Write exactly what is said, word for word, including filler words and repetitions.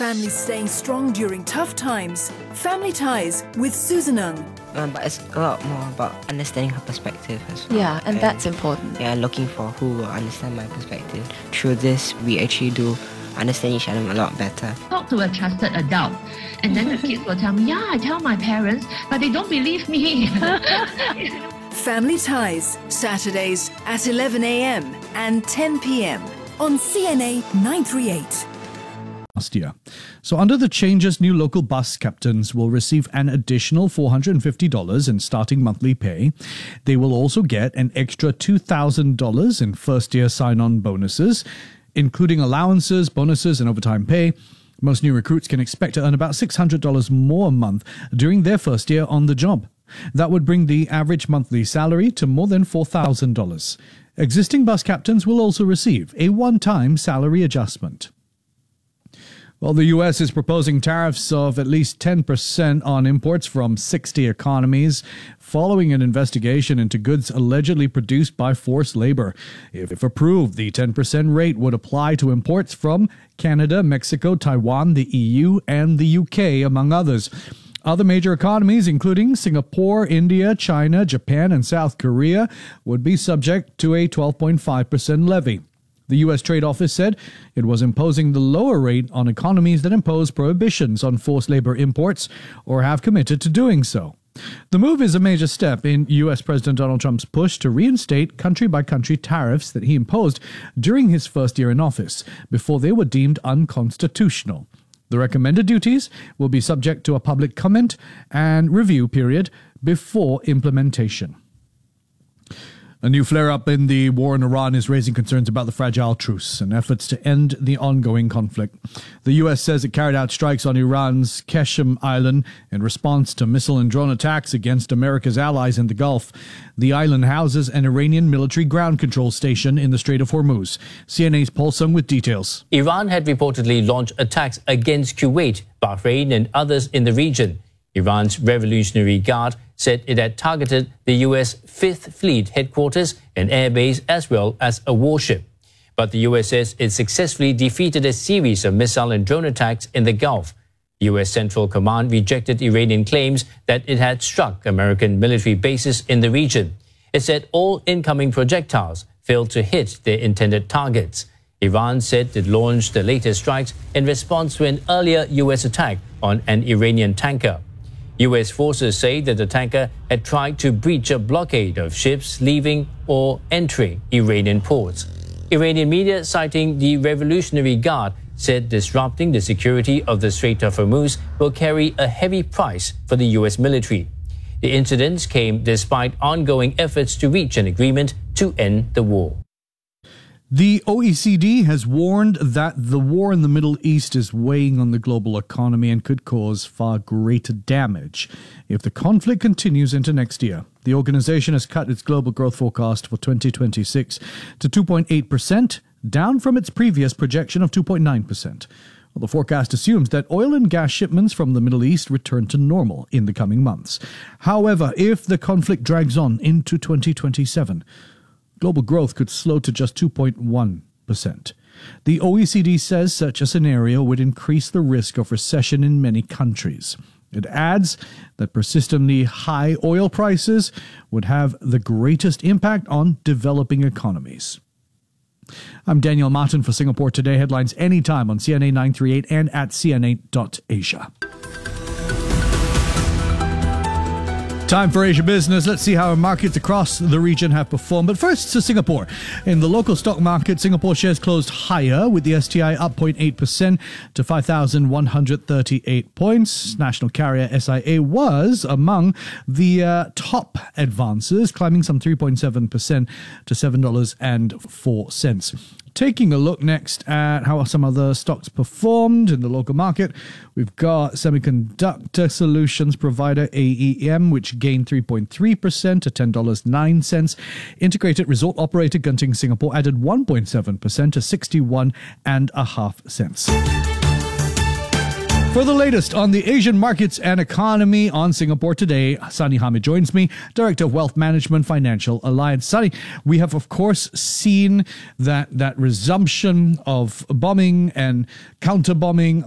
Families staying strong during tough times. Family Ties with Susan Ng. Um, but it's a lot more about understanding her perspective as well. Yeah, and, and that's important. Yeah, looking for who will understand my perspective. Through this, we actually do understand each other a lot better. Talk to a trusted adult, and then the kids will tell me, yeah, I tell my parents, but they don't believe me. Family Ties, Saturdays at eleven a m and ten p m on C N A nine thirty-eight. Last year. So under the changes, new local bus captains will receive an additional four hundred fifty dollars in starting monthly pay. They will also get an extra two thousand dollars in first-year sign-on bonuses, including allowances, bonuses, and overtime pay. Most new recruits can expect to earn about six hundred dollars more a month during their first year on the job. That would bring the average monthly salary to more than four thousand dollars. Existing bus captains will also receive a one-time salary adjustment. Well, the U S is proposing tariffs of at least ten percent on imports from sixty economies following an investigation into goods allegedly produced by forced labor. If approved, the ten percent rate would apply to imports from Canada, Mexico, Taiwan, the E U, and the U K, among others. Other major economies, including Singapore, India, China, Japan, and South Korea, would be subject to a twelve point five percent levy. The U S Trade Office said it was imposing the lower rate on economies that impose prohibitions on forced labor imports or have committed to doing so. The move is a major step in U S President Donald Trump's push to reinstate country-by-country tariffs that he imposed during his first year in office, before they were deemed unconstitutional. The recommended duties will be subject to a public comment and review period before implementation. A new flare-up in the war in Iran is raising concerns about the fragile truce and efforts to end the ongoing conflict. The U S says it carried out strikes on Iran's Qeshm Island in response to missile and drone attacks against America's allies in the Gulf. The island houses an Iranian military ground control station in the Strait of Hormuz. C N A's Paul Sung with details. Iran had reportedly launched attacks against Kuwait, Bahrain, and others in the region. Iran's Revolutionary Guard said it had targeted the U S Fifth Fleet headquarters and airbase as well as a warship. But the U S says it successfully defeated a series of missile and drone attacks in the Gulf. U S Central Command rejected Iranian claims that it had struck American military bases in the region. It said all incoming projectiles failed to hit their intended targets. Iran said it launched the latest strikes in response to an earlier U S attack on an Iranian tanker. U S forces say that the tanker had tried to breach a blockade of ships leaving or entering Iranian ports. Iranian media, citing the Revolutionary Guard, said disrupting the security of the Strait of Hormuz will carry a heavy price for the U S military. The incidents came despite ongoing efforts to reach an agreement to end the war. The O E C D has warned that the war in the Middle East is weighing on the global economy and could cause far greater damage if the conflict continues into next year. The organization has cut its global growth forecast for twenty twenty-six to two point eight percent, down from its previous projection of two point nine percent. Well, the forecast assumes that oil and gas shipments from the Middle East return to normal in the coming months. However, if the conflict drags on into twenty twenty-seven, global growth could slow to just two point one percent. The O E C D says such a scenario would increase the risk of recession in many countries. It adds that persistently high oil prices would have the greatest impact on developing economies. I'm Daniel Martin for Singapore Today. Headlines anytime on C N A nine thirty-eight and at C N A dot Asia. Time for Asia Business. Let's see how markets across the region have performed. But first to Singapore. In the local stock market, Singapore shares closed higher, with the S T I up zero point eight percent to five thousand one hundred thirty-eight points. National carrier S I A was among the uh, top advances, climbing some three point seven percent to seven dollars and four cents. Taking a look next at how some other stocks performed in the local market, we've got semiconductor solutions provider A E M, which gained three point three percent to ten dollars and nine cents. Integrated resort operator Genting Singapore added one point seven percent to sixty-one and a half cents. For the latest on the Asian markets and economy on Singapore Today, Sunny Hamid joins me, Director of Wealth Management Financial Alliance. Sunny, we have, of course, seen that, that resumption of bombing and counter-bombing